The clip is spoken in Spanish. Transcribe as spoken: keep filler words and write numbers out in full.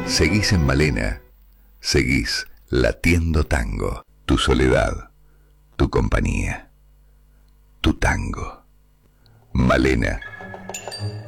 Seguís en Malena. Seguís latiendo tango. Tu soledad, tu compañía, tu tango. Malena.